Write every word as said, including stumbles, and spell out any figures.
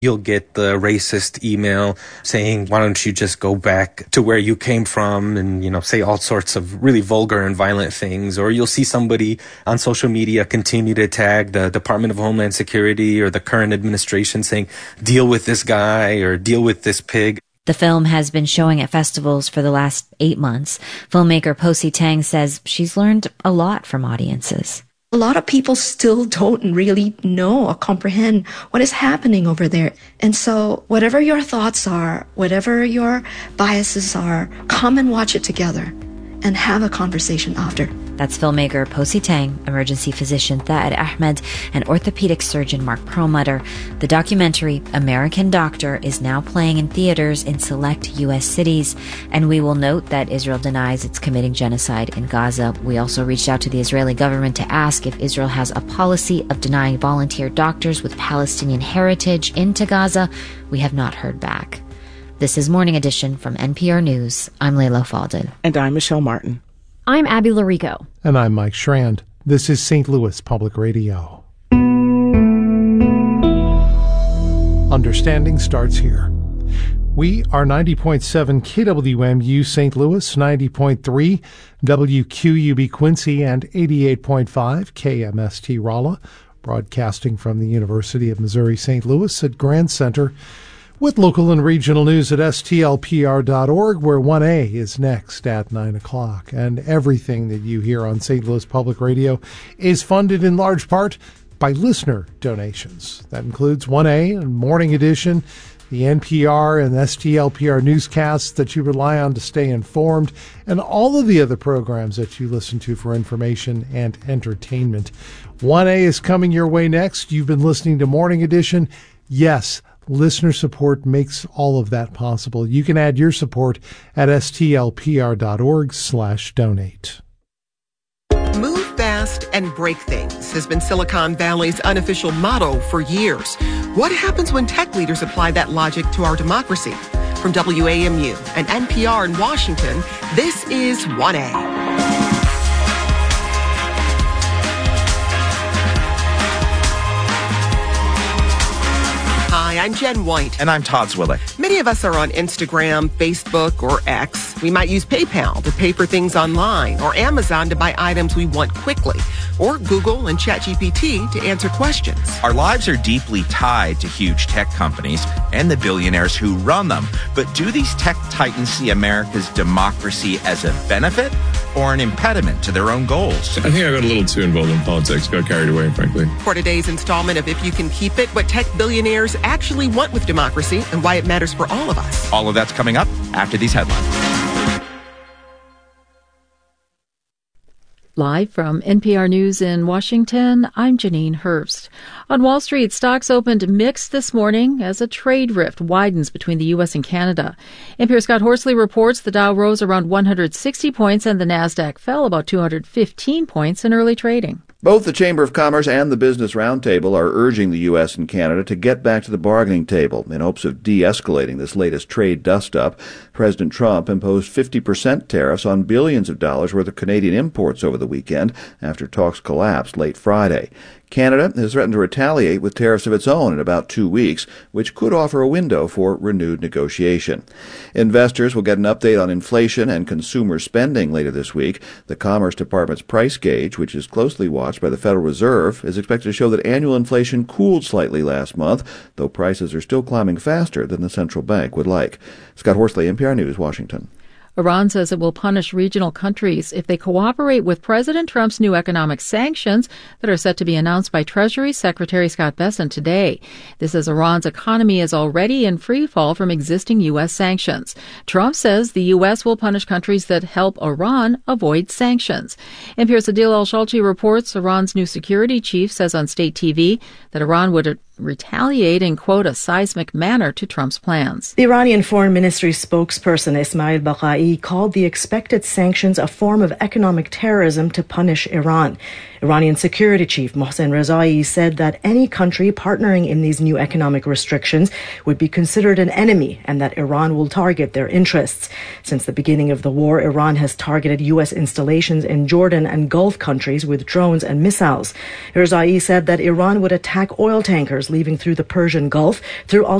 You'll get the racist email saying, why don't you just go back to where you came from and, you know, say all sorts of really vulgar and violent things. Or you'll see somebody on social media continue to tag the Department of Homeland Security or the current administration saying, deal with this guy or deal with this pig. The film has been showing at festivals for the last eight months. Filmmaker Posi Tang says she's learned a lot from audiences. A lot of people still don't really know or comprehend what is happening over there. And so whatever your thoughts are, whatever your biases are, come and watch it together and have a conversation after. That's filmmaker Posi Tang, emergency physician Thaad Ahmed, and orthopedic surgeon Mark Perlmutter. The documentary, American Doctor, is now playing in theaters in select U S cities. And we will note that Israel denies it's committing genocide in Gaza. We also reached out to the Israeli government to ask if Israel has a policy of denying volunteer doctors with Palestinian heritage into Gaza. We have not heard back. This is Morning Edition from N P R News. I'm Layla Faldin. And I'm Michelle Martin. I'm Abby Larico. And I'm Mike Schrand. This is Saint Louis Public Radio. Understanding starts here. We are ninety point seven K W M U Saint Louis, ninety point three W Q U B Quincy, and eighty-eight point five K M S T Rolla, broadcasting from the University of Missouri-Saint Louis at Grand Center, with local and regional news at S T L P R dot org, where one A is next at nine o'clock. And everything that you hear on Saint Louis Public Radio is funded in large part by listener donations. That includes one A and Morning Edition, the N P R and S T L P R newscasts that you rely on to stay informed, and all of the other programs that you listen to for information and entertainment. one A is coming your way next. You've been listening to Morning Edition. Yes, listener support makes all of that possible. You can add your support at S T L P R dot org slash donate. Move fast and break things has been Silicon Valley's unofficial motto for years. What happens when tech leaders apply that logic to our democracy? From W A M U and N P R in Washington, this is one A. Hi, I'm Jen White. And I'm Todd Zwillich. Many of us are on Instagram, Facebook, or X. We might use PayPal to pay for things online, or Amazon to buy items we want quickly, or Google and ChatGPT to answer questions. Our lives are deeply tied to huge tech companies and the billionaires who run them. But do these tech titans see America's democracy as a benefit or an impediment to their own goals? I think I got a little too involved in politics, got carried away, frankly. For today's installment of If You Can Keep It, what tech billionaires actually want with democracy and why it matters for all of us. All of that's coming up after these headlines. Live from N P R News in Washington, I'm Janine Herbst. On Wall Street, stocks opened mixed this morning as a trade rift widens between the U S and Canada. N P R's Scott Horsley reports the Dow rose around one hundred sixty points and the Nasdaq fell about two hundred fifteen points in early trading. Both the Chamber of Commerce and the Business Roundtable are urging the U S and Canada to get back to the bargaining table in hopes of de-escalating this latest trade dust-up. President Trump imposed fifty percent tariffs on billions of dollars worth of Canadian imports over the weekend after talks collapsed late Friday. Canada has threatened to retaliate with tariffs of its own in about two weeks, which could offer a window for renewed negotiation. Investors will get an update on inflation and consumer spending later this week. The Commerce Department's price gauge, which is closely watched by the Federal Reserve, is expected to show that annual inflation cooled slightly last month, though prices are still climbing faster than the central bank would like. Scott Horsley, N P R News, Washington. Iran says it will punish regional countries if they cooperate with President Trump's new economic sanctions that are set to be announced by Treasury Secretary Scott Bessent today. This as Iran's economy is already in free fall from existing U S sanctions. Trump says the U S will punish countries that help Iran avoid sanctions. N P R's Adil Al-Shalchi reports Iran's new security chief says on state T V that Iran would retaliate in, quote, a seismic manner to Trump's plans. The Iranian Foreign Ministry spokesperson Ismail Baqai called the expected sanctions a form of economic terrorism to punish Iran. Iranian security chief Mohsen Rezai said that any country partnering in these new economic restrictions would be considered an enemy and that Iran will target their interests. Since the beginning of the war, Iran has targeted U S installations in Jordan and Gulf countries with drones and missiles. Rezai said that Iran would attack oil tankers leaving through the Persian Gulf through